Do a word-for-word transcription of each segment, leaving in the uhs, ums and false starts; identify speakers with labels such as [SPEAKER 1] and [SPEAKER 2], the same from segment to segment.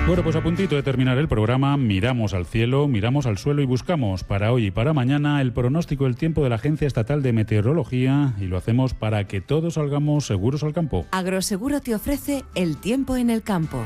[SPEAKER 1] Bueno, pues a puntito de terminar el programa, miramos al cielo, miramos al suelo y buscamos para hoy y para mañana el pronóstico del tiempo de la Agencia Estatal de Meteorología, y lo hacemos para que todos salgamos seguros al campo.
[SPEAKER 2] Agroseguro te ofrece el tiempo en el campo.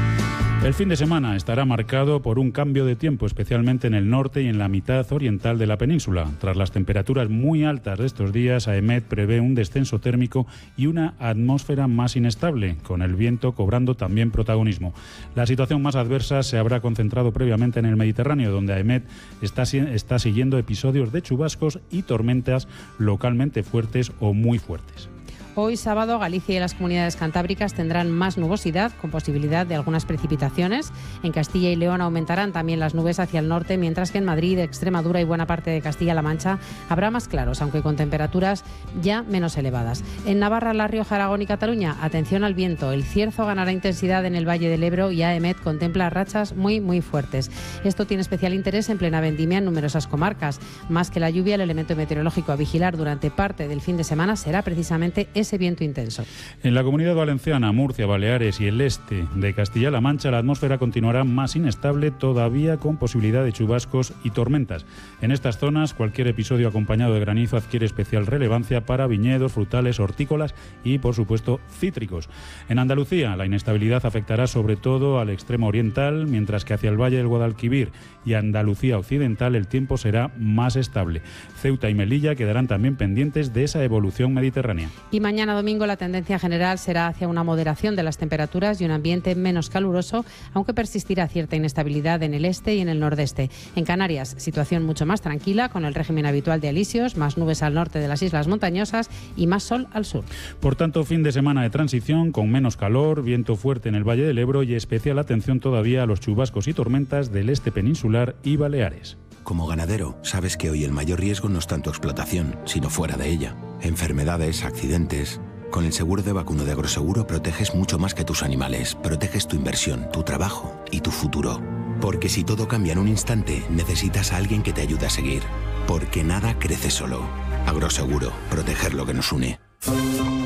[SPEAKER 1] El fin de semana estará marcado por un cambio de tiempo, especialmente en el norte y en la mitad oriental de la península. Tras las temperaturas muy altas de estos días, AEMET prevé un descenso térmico y una atmósfera más inestable, con el viento cobrando también protagonismo. La situación más adversa se habrá concentrado previamente en el Mediterráneo, donde AEMET está, está siguiendo episodios de chubascos y tormentas localmente fuertes o muy fuertes.
[SPEAKER 3] Hoy sábado, Galicia y las comunidades cantábricas tendrán más nubosidad, con posibilidad de algunas precipitaciones. En Castilla y León aumentarán también las nubes hacia el norte, mientras que en Madrid, Extremadura y buena parte de Castilla-La Mancha habrá más claros, aunque con temperaturas ya menos elevadas. En Navarra, La Rioja, Aragón y Cataluña, atención al viento. El cierzo ganará intensidad en el Valle del Ebro y AEMET contempla rachas muy, muy fuertes. Esto tiene especial interés en plena vendimia en numerosas comarcas. Más que la lluvia, el elemento meteorológico a vigilar durante parte del fin de semana será precisamente ese ese viento intenso.
[SPEAKER 1] En la Comunidad Valenciana, Murcia, Baleares y el este de Castilla-La Mancha, la atmósfera continuará más inestable, todavía con posibilidad de chubascos y tormentas. En estas zonas, cualquier episodio acompañado de granizo adquiere especial relevancia para viñedos, frutales, hortícolas y, por supuesto, cítricos. En Andalucía, la inestabilidad afectará sobre todo al extremo oriental, mientras que hacia el Valle del Guadalquivir y Andalucía Occidental el tiempo será más estable. Ceuta y Melilla quedarán también pendientes de esa evolución mediterránea.
[SPEAKER 3] Y mañana domingo la tendencia general será hacia una moderación de las temperaturas y un ambiente menos caluroso, aunque persistirá cierta inestabilidad en el este y en el nordeste. En Canarias, situación mucho más tranquila, con el régimen habitual de alisios, más nubes al norte de las islas montañosas y más sol al sur.
[SPEAKER 1] Por tanto, fin de semana de transición con menos calor, viento fuerte en el Valle del Ebro y especial atención todavía a los chubascos y tormentas del este peninsular y Baleares.
[SPEAKER 4] Como ganadero, sabes que hoy el mayor riesgo no es tanto explotación, sino fuera de ella. Enfermedades, accidentes. Con el seguro de vacuno de Agroseguro proteges mucho más que tus animales. Proteges tu inversión, tu trabajo y tu futuro. Porque si todo cambia en un instante, necesitas a alguien que te ayude a seguir. Porque nada crece solo. Agroseguro, proteger lo que nos une.